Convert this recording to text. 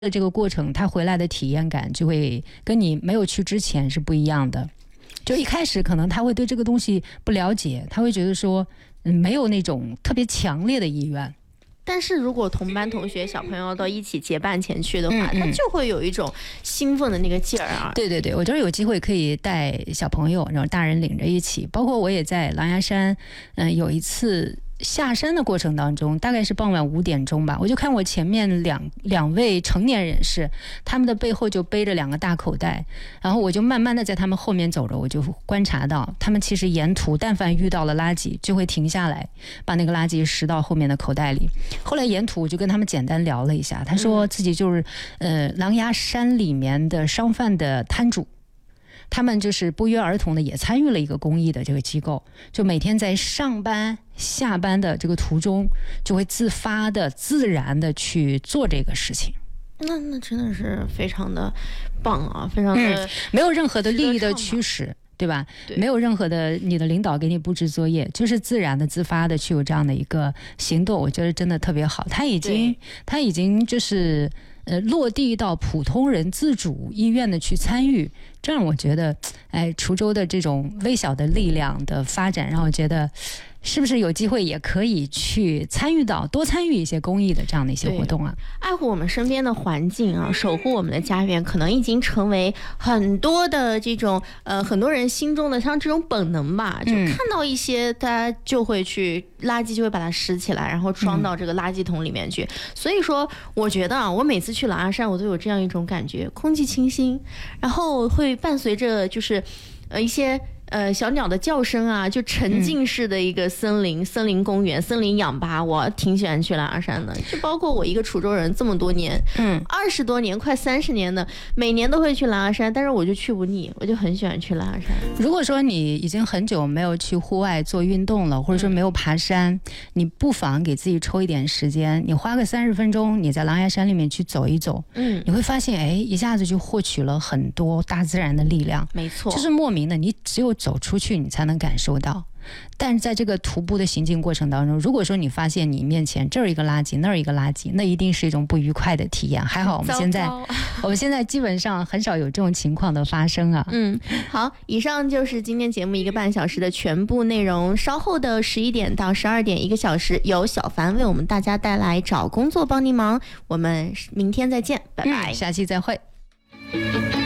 的这个过程，他回来的体验感就会跟你没有去之前是不一样的。就一开始可能他会对这个东西不了解，他会觉得说，没有那种特别强烈的意愿。 但是如果同班同学小朋友都一起结伴前去的话，他就会有一种兴奋的那个劲儿啊。 对对对，我觉得有机会可以带小朋友，然后大人领着一起。包括我也在狼牙山，有一次下山的过程当中，大概是傍晚5点钟吧，我就看我前面两位成年人士，他们的背后就背着2个大口袋，然后我就慢慢的在他们后面走着，我就观察到他们其实沿途但凡遇到了垃圾就会停下来，把那个垃圾拾到后面的口袋里。后来沿途我就跟他们简单聊了一下，他说自己就是狼牙山里面的商贩的摊主。他们就是不约而同的也参与了一个公益的这个机构，就每天在上班下班的这个途中，就会自发的自然的去做这个事情。 那真的是非常的棒啊，非常的没有任何的利益的驱使，对吧？ 对， 没有任何的你的领导给你布置作业，就是自然的自发的去有这样的一个行动，我觉得真的特别好。他已经就是落地到普通人自主意愿的去参与，这样我觉得，滁州的这种微小的力量的发展，让我觉得是不是有机会也可以去参与到多参与一些公益的这样的一些活动啊？ 爱护我们身边的环境啊，守护我们的家园，可能已经成为很多的这种很多人心中的像这种本能吧。就看到一些，大家就会去垃圾就会把它拾起来，然后装到这个垃圾桶里面去。所以说，我觉得啊，我每次去狼牙山，我都有这样一种感觉，空气清新，然后会伴随着就是一些小鸟的叫声啊，就沉浸式的一个森林公园、森林氧吧，我挺喜欢去狼牙山的。就包括我一个滁州人这么多年，20多年快30年的，每年都会去狼牙山，但是我就去不腻，我就很喜欢去狼牙山。 如果说你已经很久没有去户外做运动了，或者说没有爬山，你不妨给自己抽一点时间，你花个30分钟，你在狼牙山里面去走一走，你会发现，一下子就获取了很多大自然的力量。 没错， 就是莫名的，你只有走出去你才能感受到。但是在这个徒步的行进过程当中，如果说你发现你面前这儿一个垃圾那儿一个垃圾，那一定是一种不愉快的体验。还好我们现在基本上很少有这种情况的发生啊。 好，以上就是今天节目1个半小时的全部内容。稍后的11点到12点1个小时，由小凡为我们大家带来找工作帮你忙。我们明天再见，拜拜， 下期再会。